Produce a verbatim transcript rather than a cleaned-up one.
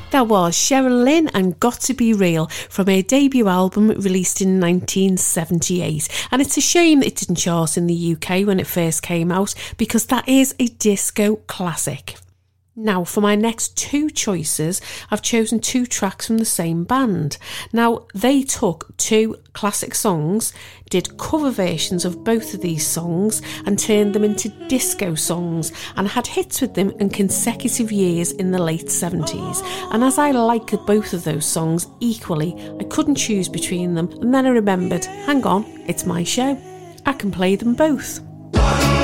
That was Cheryl Lynn and Got to Be Real from her debut album released in nineteen seventy-eight. And it's a shame it didn't chart in the U K when it first came out, because that is a disco classic. Now, for my next two choices, I've chosen two tracks from the same band. Now, they took two classic songs, did cover versions of both of these songs and turned them into disco songs, and had hits with them in consecutive years in the late seventies. And as I like both of those songs equally, I couldn't choose between them, and then I remembered, hang on, it's my show. I can play them both.